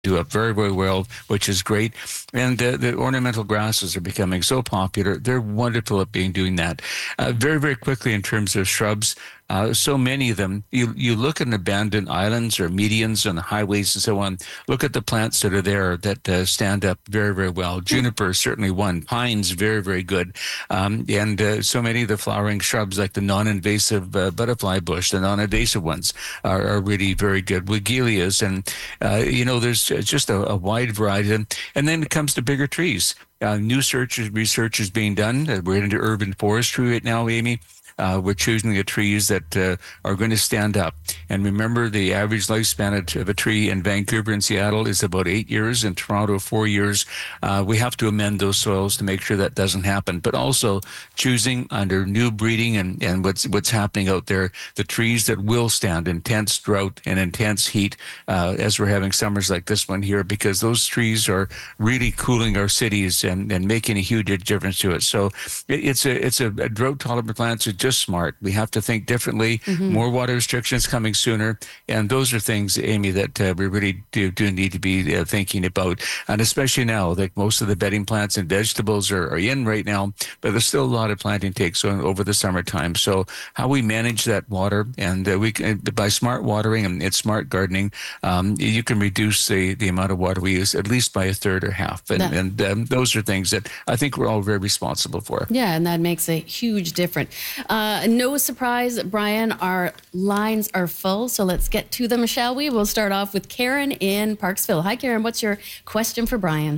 do up very, very well, which is great. And the ornamental grasses are becoming so popular. They're wonderful at doing that. Very, very quickly in terms of shrubs, so many of them, you look at abandoned islands or medians on the highways and so on, look at the plants that are there that stand up very, very well. Juniper is certainly one. Pine's very, very good. And so many of the flowering shrubs like the non-invasive butterfly bush, the non-invasive ones are really very good. Wigilias and, there's just a wide variety. And then it comes to bigger trees. New research is being done. We're into urban forestry right now, Amy. We're choosing the trees that are going to stand up. And remember, the average lifespan of a tree in Vancouver and Seattle is about 8 years. In Toronto, 4 years. We have to amend those soils to make sure that doesn't happen. But also choosing under new breeding and what's happening out there, the trees that will stand intense drought and intense heat as we're having summers like this one here, because those trees are really cooling our cities and making a huge difference to it. So it's a drought-tolerant plant. So just smart. We have to think differently. More water restrictions coming sooner, and those are things, Amy, that we really do need to be thinking about. And especially now, like most of the bedding plants and vegetables are in right now, but there's still a lot of planting takes on over the summertime. So how we manage that water, and we can, by smart watering and smart gardening, you can reduce the amount of water we use at least by a third or half. And those are things that I think we're all very responsible for. Yeah, and that makes a huge difference. No surprise, Brian, our lines are full, so let's get to them, shall we? We'll start off with Karen in Parksville. Hi, Karen. What's your question for Brian?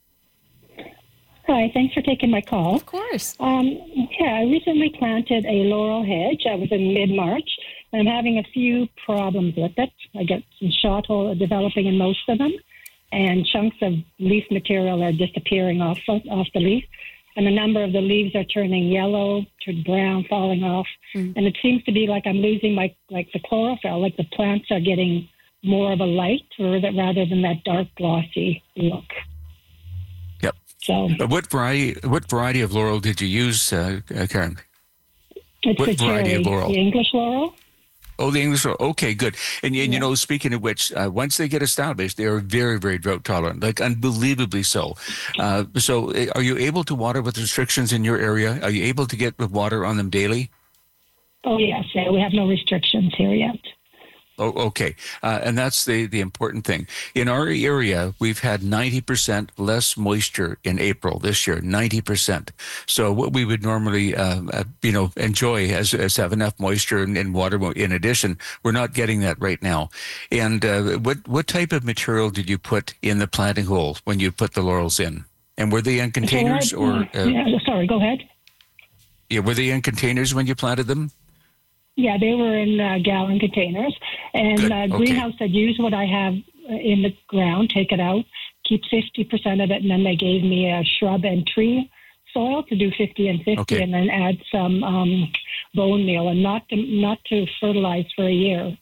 Hi, thanks for taking my call. Of course. I recently planted a laurel hedge. I was in mid-March, and I'm having a few problems with it. I got some shot hole developing in most of them, and chunks of leaf material are disappearing off the leaf. And a number of the leaves are turning yellow, to brown, falling off. And it seems to be like I'm losing the chlorophyll, like the plants are getting more of a light rather than that dark glossy look. Yep. So, what variety of laurel did you use, Karen? It's what variety of laurel? The English laurel. Oh, the English laurel. Okay, good. And speaking of which, once they get established, they are very, very drought tolerant, like unbelievably so. So are you able to water with restrictions in your area? Are you able to get water on them daily? Oh, yes. We have no restrictions here yet. Oh, okay. And that's the important thing. In our area, we've had 90% less moisture in April this year, 90%. So what we would normally, enjoy as have enough moisture and water in addition, we're not getting that right now. And what type of material did you put in the planting hole when you put the laurels in? And were they in containers sorry, go ahead. Yeah, were they in containers when you planted them? Yeah, they were in gallon containers. And greenhouse said, use what I have in the ground, take it out, keep 50% of it, and then they gave me a shrub and tree soil to do 50 and 50, and then add some bone meal, and not to fertilize for a year.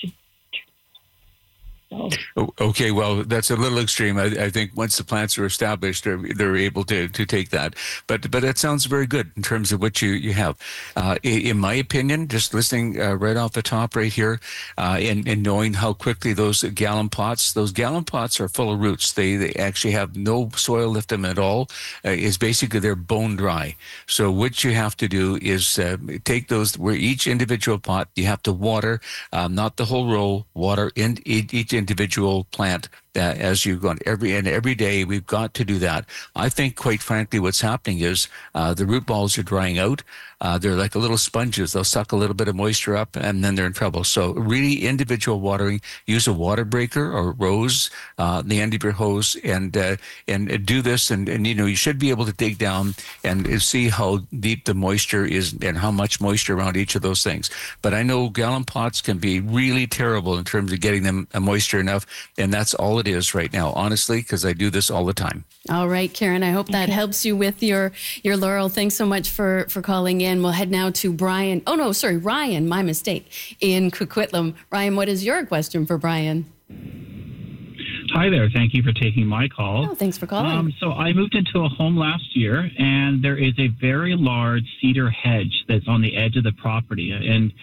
Okay, well, that's a little extreme. I think once the plants are established, they're able to take that. But that sounds very good in terms of what you have. In my opinion, just listening right off the top right here, and knowing how quickly those gallon pots are full of roots. They actually have no soil lift them at all. Is basically they're bone dry. So what you have to do is take those, where each individual pot, you have to water, not the whole row, water in each individual plant as you go on every day. We've got to do that. I think, quite frankly, what's happening is the root balls are drying out. They're like little sponges. They'll suck a little bit of moisture up, and then they're in trouble. So really, individual watering. Use a water breaker or rose the end of your hose, and do this. And you should be able to dig down and see how deep the moisture is and how much moisture around each of those things. But I know gallon pots can be really terrible in terms of getting them moisture enough, and that's all it is right now, honestly, because I do this all the time. All right, Karen, I hope that helps you with your laurel. Thanks so much for calling in. We'll head now to Brian. Oh, no, sorry, Ryan, my mistake, in Coquitlam. Ryan, what is your question for Brian? Hi there. Thank you for taking my call. Oh, thanks for calling. So I moved into a home last year, and there is a very large cedar hedge that's on the edge of the property. And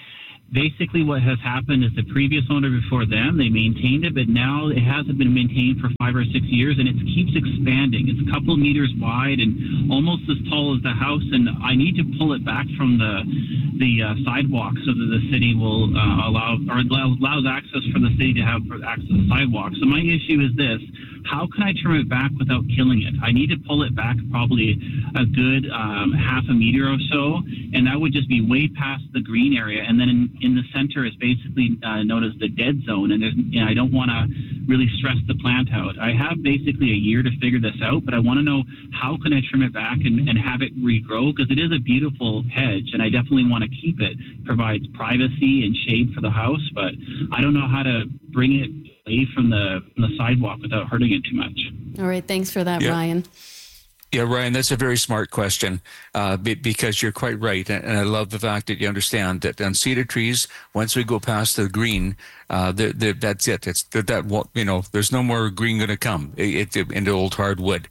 basically what has happened is the previous owner before them, they maintained it, but now it hasn't been maintained for 5 or 6 years, and it keeps expanding. It's a couple of meters wide and almost as tall as the house, and I need to pull it back from the sidewalk so that the city will allows access for the city to have access to the sidewalk. So my issue is this: how can I trim it back without killing it? I need to pull it back probably a good half a meter or so, and that would just be way past the green area. And then in the center is basically known as the dead zone, and I don't want to really stress the plant out. I have basically a year to figure this out, but I want to know how can I trim it back and have it regrow, because it is a beautiful hedge, and I definitely want to keep it. Provides privacy and shade for the house, but I don't know how to bring it away from the sidewalk without hurting it too much. All right, thanks for that, Ryan. Yeah, Ryan, that's a very smart question because you're quite right. And I love the fact that you understand that on cedar trees, once we go past the green, that's it. It's there's no more green going to come into old hardwood.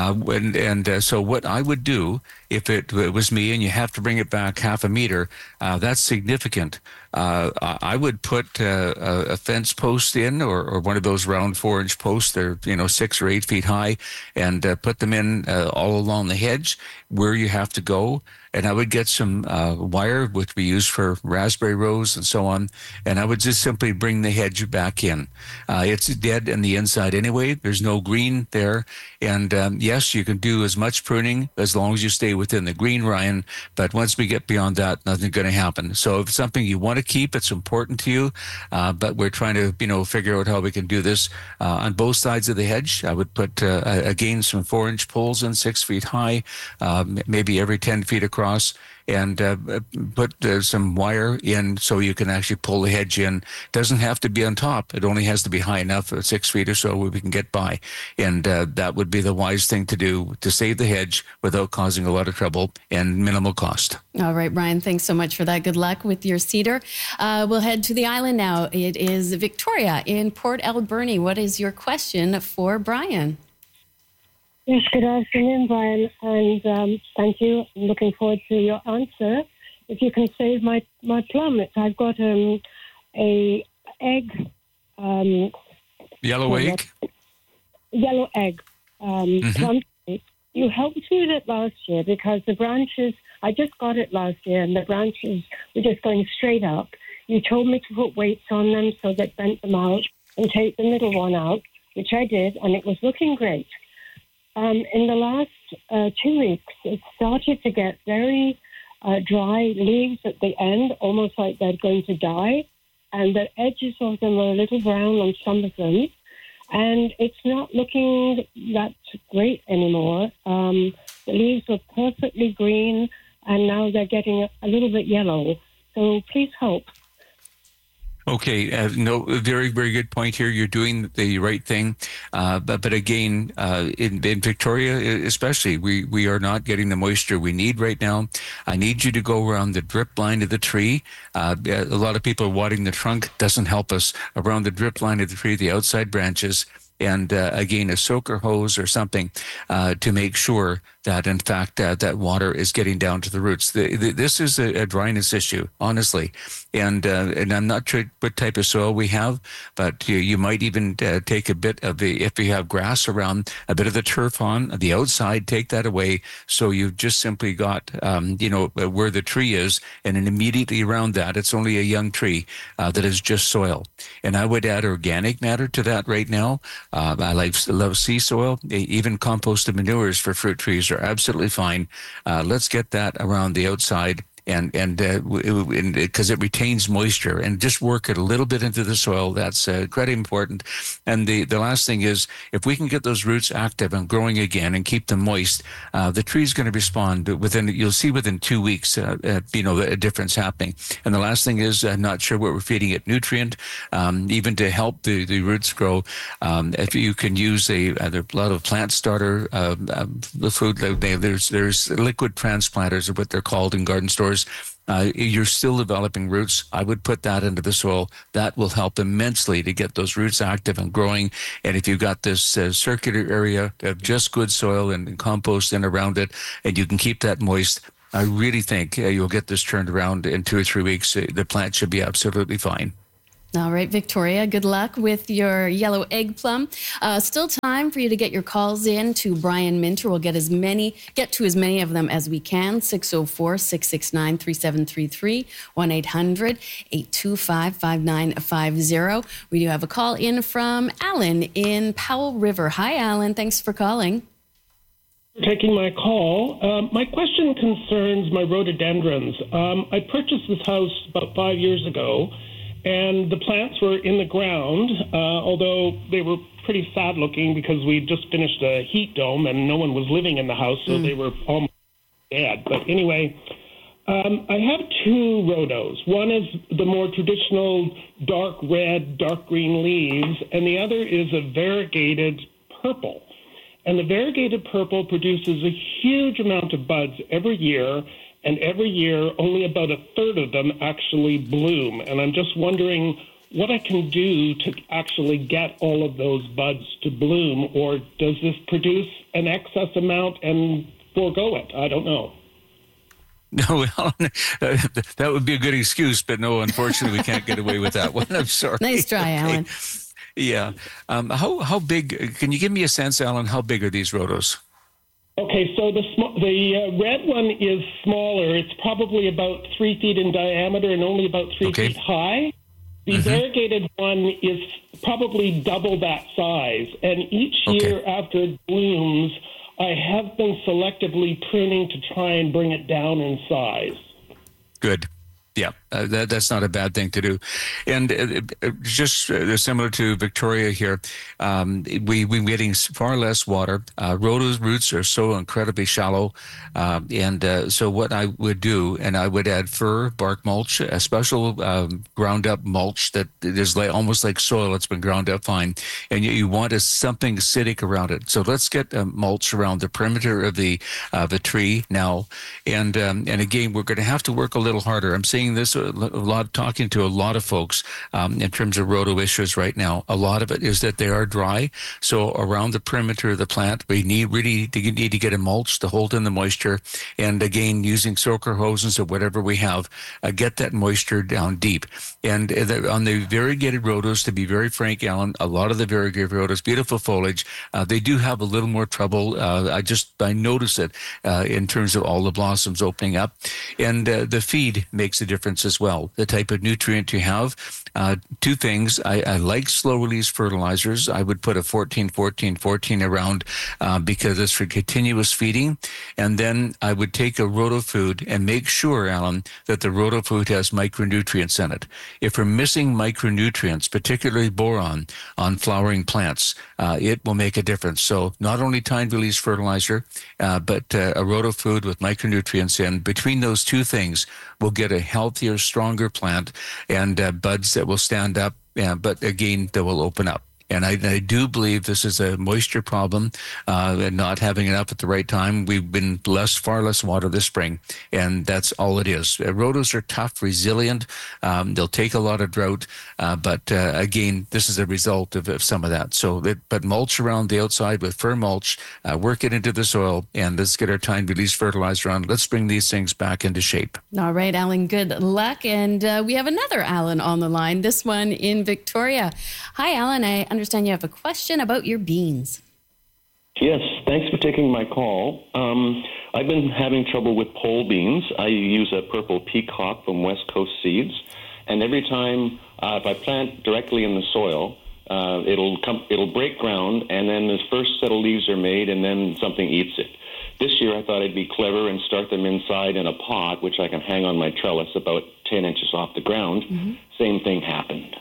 So what I would do if it was me and you have to bring it back half a meter, that's significant. I would put a fence post in or one of those round 4-inch posts. They're 6 or 8 feet high, and put them in all along the hedge where you have to go. And I would get some wire, which we use for raspberry rows and so on, and I would just simply bring the hedge back in. It's dead in the inside anyway. There's no green there. And yes, you can do as much pruning as long as you stay within the green, Ryan, but once we get beyond that, nothing's going to happen. So if it's something you want to keep, it's important to you, but we're trying to figure out how we can do this on both sides of the hedge. I would put, again, some 4-inch poles in 6 feet high, maybe every 10 feet across, and put some wire in so you can actually pull the hedge in. Doesn't have to be on top. It only has to be high enough, 6 feet or so, where we can get by. And that would be the wise thing to do to save the hedge without causing a lot of trouble and minimal cost. All right, Brian, thanks so much for that. Good luck with your cedar. We'll head to the island now. It is Victoria in Port Alberni. What is your question for Brian? Yes, good afternoon, Brian, and thank you. I'm looking forward to your answer. If you can save my plum, I've got a egg. Yellow egg? Yellow egg plum tree. You helped me with it last year because the branches, I just got it last year, and the branches were just going straight up. You told me to put weights on them so that bent them out and take the middle one out, which I did, and it was looking great. In the last 2 weeks, it started to get very dry leaves at the end, almost like they're going to die. And the edges of them are a little brown on some of them. And it's not looking that great anymore. The leaves were perfectly green, and now they're getting a little bit yellow. So please help. Okay, no, very, very good point here. You're doing the right thing, but again, in Victoria especially, we are not getting the moisture we need right now. I need you to go around the drip line of the tree. A lot of people are wadding the trunk. Doesn't help us. Around the drip line of the tree, the outside branches, and again, a soaker hose or something to make sure that, in fact, that water is getting down to the roots. This is a dryness issue, honestly. And I'm not sure what type of soil we have, but you might even take a bit of if you have grass around, a bit of the turf on the outside, take that away. So you've just simply got, where the tree is, and then immediately around that, it's only a young tree that is just soil. And I would add organic matter to that right now. I love sea soil. Even composted manures for fruit trees are absolutely fine. Let's get that around the outside. And because it retains moisture, and just work it a little bit into the soil. That's quite important. And the last thing is, if we can get those roots active and growing again and keep them moist, the tree's going to respond you'll see within 2 weeks, a difference happening. And the last thing is, not sure what we're feeding it nutrient, even to help the roots grow. If you can use a lot of plant starter food, there's liquid transplanters, are what they're called in garden stores. You're still developing roots. I would put that into the soil. That will help immensely to get those roots active and growing. And if you've got this circular area of just good soil and compost in around it, and you can keep that moist, I really think you'll get this turned around in 2 or 3 weeks. The plant should be absolutely fine. All right, Victoria, good luck with your yellow egg plum. Still time for you to get your calls in to Brian Minter. We'll get to as many of them as we can. 604-669-3733, 1-800-825-5950. We do have a call in from Alan in Powell River. Hi, Alan. Thanks for calling. Taking my call. My question concerns my rhododendrons. I purchased this house about 5 years ago, and the plants were in the ground, although they were pretty sad looking because we just finished a heat dome and no one was living in the house, so they were almost dead. But anyway, I have 2 rhodos. One is the more traditional dark red, dark green leaves, and the other is a variegated purple. And the variegated purple produces a huge amount of buds every year, and every year only about a third of them actually bloom. And I'm just wondering what I can do to actually get all of those buds to bloom, or does this produce an excess amount and forego it? I don't know. No, well, that would be a good excuse, but no, unfortunately, we can't get away with that one. I'm sorry. Nice try, Alan. Yeah. How big, can you give me a sense, Alan, how big are these rhodos? Okay, so the red one is smaller. It's probably about 3 feet in diameter and only about 3 feet high. The variegated one is probably double that size. And each year after it blooms, I have been selectively pruning to try and bring it down in size. Good. Yeah, that's not a bad thing to do. And just similar to Victoria here, we're getting far less water. Rhodos roots are so incredibly shallow. So what I would do, and I would add fir, bark mulch, a special ground up mulch that is almost like soil. It's been ground up fine. And you want something acidic around it. So let's get mulch around the perimeter of the tree now. And again, we're going to have to work a little harder. I'm seeing this a lot, talking to a lot of folks in terms of rhodo issues right now. A lot of it is that they are dry. So around the perimeter of the plant, we need to get a mulch to hold in the moisture. And again, using soaker hoses or whatever we have, get that moisture down deep. And on the variegated rhodos, to be very frank, Alan, a lot of the variegated rhodos, beautiful foliage, they do have a little more trouble. I notice it in terms of all the blossoms opening up. And the feed makes a difference as well. The type of nutrient you have. 2 things. I like slow release fertilizers. I would put a 14-14-14 around because it's for continuous feeding. And then I would take a rotofood and make sure, Alan, that the rotofood has micronutrients in it. If we're missing micronutrients, particularly boron on flowering plants, it will make a difference. So not only time release fertilizer, but a rotofood with micronutrients in. Between those 2 things, we'll get a healthier, stronger plant and buds that will stand up, but again, that will open up. And I do believe this is a moisture problem and not having enough at the right time. We've been far less water this spring, and that's all it is. Rhodos are tough, resilient. They'll take a lot of drought, but again, this is a result of some of that. But mulch around the outside with fir mulch, work it into the soil, and let's get our time-release fertilizer on. Let's bring these things back into shape. All right, Alan, good luck. And we have another Alan on the line, this one in Victoria. Hi, Alan. I understand you have a question about your beans. Yes, thanks for taking my call. I've been having trouble with pole beans. I use a purple peacock from West Coast Seeds, and every time if I plant directly in the soil, it'll break ground, and then the first set of leaves are made, and then something eats it. This year I thought I'd be clever and start them inside in a pot, which I can hang on my trellis about 10 inches off the ground. Same thing happened.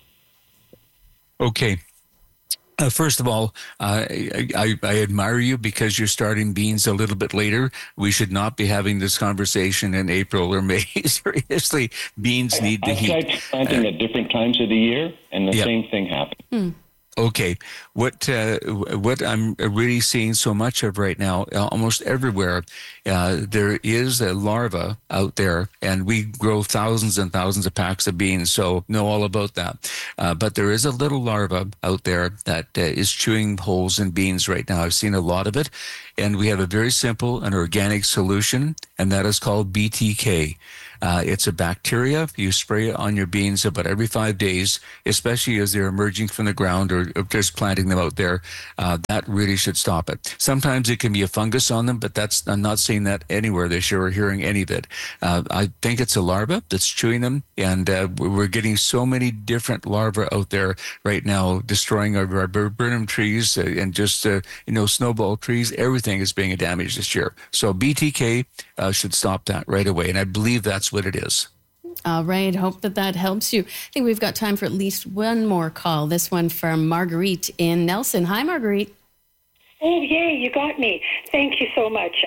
Okay. First of all, I admire you because you're starting beans a little bit later. We should not be having this conversation in April or May. Seriously, beans need the heat. I tried planting at different times of the year, and the same thing happened. Okay, what I'm really seeing so much of right now, almost everywhere, there is a larva out there, and we grow thousands and thousands of packs of beans, so know all about that. But there is a little larva out there that is chewing holes in beans right now. I've seen a lot of it, And we have a very simple and organic solution, and that is called BTK. It's a bacteria. You spray it on your beans about every 5 days, especially as they're emerging from the ground or just planting them out there. That really should stop it. Sometimes it can be a fungus on them, but I'm not seeing that anywhere this year or hearing any of it. I think it's a larva that's chewing them, and we're getting so many different larvae out there right now, destroying our viburnum trees and just, snowball trees. Everything is being damaged this year. So BTK should stop that right away, and I believe that's what it is. All right. Hope that helps you. I think we've got time for at least one more call. This one from Marguerite in Nelson. Hi, Marguerite. Oh, yay, you got me. Thank you so much.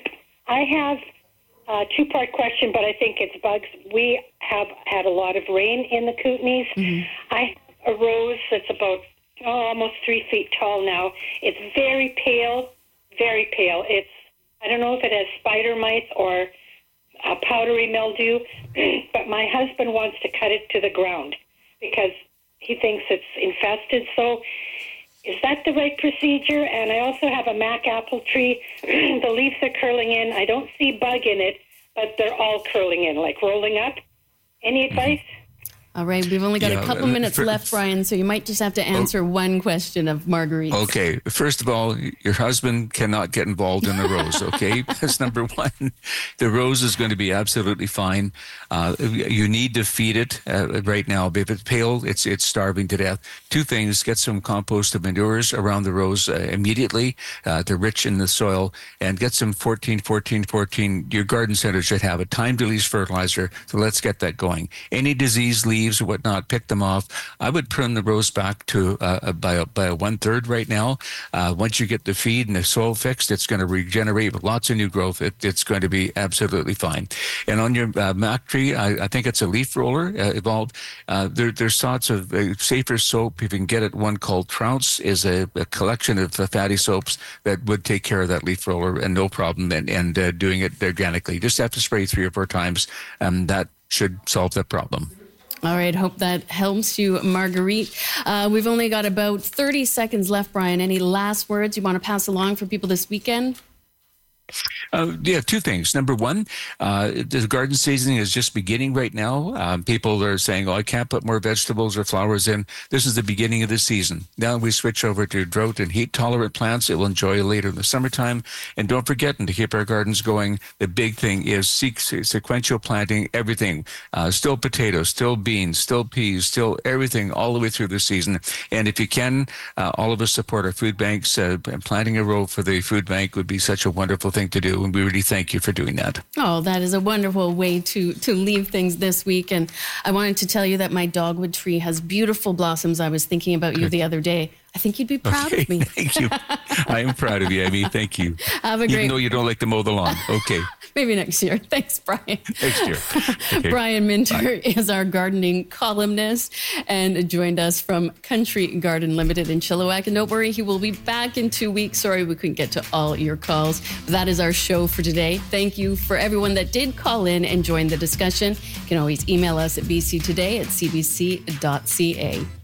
I have a two-part question, but I think it's bugs. We have had a lot of rain in the Kootenays. Mm-hmm. I have a rose that's about almost 3 feet tall now. It's very pale, very pale. I don't know if it has spider mites or powdery mildew, but my husband wants to cut it to the ground because he thinks it's infested. So is that the right procedure? And I also have a Mac apple tree. The leaves are curling in. I don't see bug in it, but they're all curling in, like rolling up. Any advice? All right, we've only got a couple minutes left, Brian, so you might just have to answer one question of Marguerite. Okay, first of all, your husband cannot get involved in the rose, okay? That's number one. The rose is going to be absolutely fine. You need to feed it right now. If it's pale, it's starving to death. Two things, get some composted manures around the rose immediately. They're rich in the soil. And get some 14-14-14. Your garden center should have a time-release fertilizer, so let's get that going. Any diseased leaves or whatnot, pick them off. I would prune the rose back to by a 1/3 right now. Once you get the feed and the soil fixed, it's going to regenerate with lots of new growth. It's going to be absolutely fine. And on your Mac tree, I think it's a leaf roller evolved. There's sorts of safer soap. If you can get it, one called Trounce is a collection of fatty soaps that would take care of that leaf roller and no problem. And doing it organically, you just have to spray 3 or 4 times, and that should solve that problem. All right. Hope that helps you, Marguerite. We've only got about 30 seconds left, Brian. Any last words you want to pass along for people this weekend? Yeah, 2 things. Number one, the garden season is just beginning right now. People are saying, I can't put more vegetables or flowers in. This is the beginning of the season. Now we switch over to drought and heat tolerant plants. It will enjoy later in the summertime. And don't forget, and to keep our gardens going, the big thing is sequential planting, everything. Still potatoes, still beans, still peas, still everything all the way through the season. And if you can, all of us support our food banks. Planting a row for the food bank would be such a wonderful thing to do, and we really thank you for doing that. Oh, that is a wonderful way to leave things this week. And I wanted to tell you that my dogwood tree has beautiful blossoms. I was thinking about you the other day. I think you'd be proud of me. Thank you. I am proud of you, Amy. Thank you. Have a great... Even though you don't like to mow the lawn. Okay. Maybe next year. Thanks, Brian. Next year. Okay. Brian Minter is our gardening columnist and joined us from Country Garden Limited in Chilliwack. And don't worry, he will be back in 2 weeks. Sorry we couldn't get to all your calls. That is our show for today. Thank you for everyone that did call in and join the discussion. You can always email us at bctoday@cbc.ca.